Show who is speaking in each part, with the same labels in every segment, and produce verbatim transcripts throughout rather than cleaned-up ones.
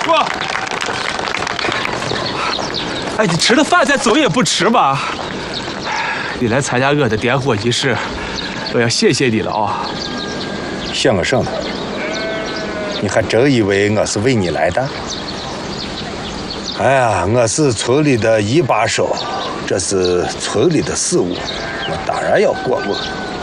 Speaker 1: 我，哎，你吃了饭再走也不迟吧？你来参加我的点火仪式，我要谢谢你了啊！
Speaker 2: 想个什么？你还真以为我是为你来的？哎呀，我是村里的一把手，这是村里的事务，我当然要过问。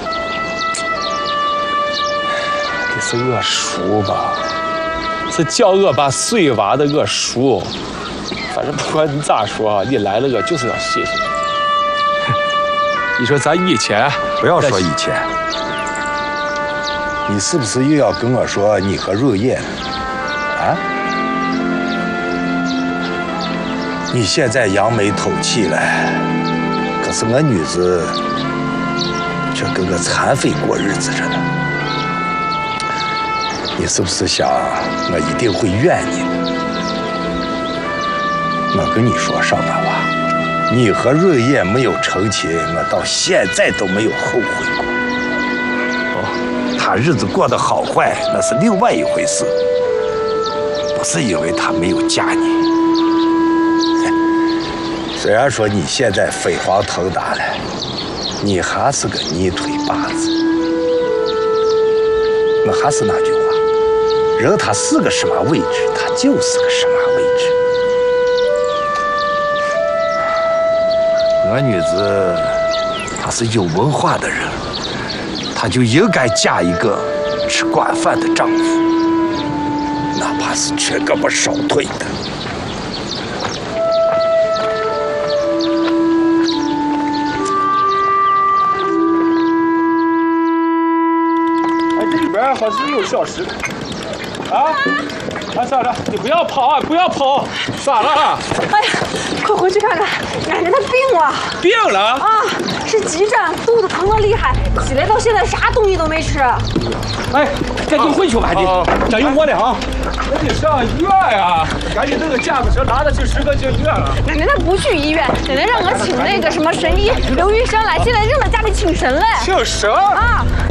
Speaker 2: 你是我叔吧？
Speaker 1: 是叫我把水挖的我叔。反正不管你咋说啊，你来了我就是要谢谢你。你说咱以前
Speaker 2: 不要说以前，你是不是又要跟我说你和润叶啊？你现在扬眉吐气了，可是我女子却跟个残废过日子着呢。你是不是想我一定会怨你？我跟你说，少男娃，你和润叶没有成亲，我到现在都没有后悔过。哦，他日子过得好坏那是另外一回事，不是因为他没有嫁你。虽然说你现在飞黄腾达了，你还是个泥腿把子。我还是那句话，人他是个什么位置，他就是个什么位置。我女子她是有文化的人，她就应该嫁一个吃惯饭的丈夫，哪怕是缺胳膊少腿的。
Speaker 1: 好像有小石啊！啊，嫂子，你不要跑啊，不要跑！咋了？
Speaker 3: 哎呀，快回去看看，奶奶她病了。
Speaker 1: 病了？
Speaker 3: 啊，是急诊，肚子疼得厉害，起来到现在啥东西都没吃。
Speaker 1: 哎，赶紧回去吧，你加油我了啊！那得上医院呀，赶紧那个架子车拿着去十个进医院了。
Speaker 3: 奶奶她不去医院，奶奶让我请那个什么神医刘医生来，现在正在家里请神嘞。
Speaker 1: 请神
Speaker 3: 啊！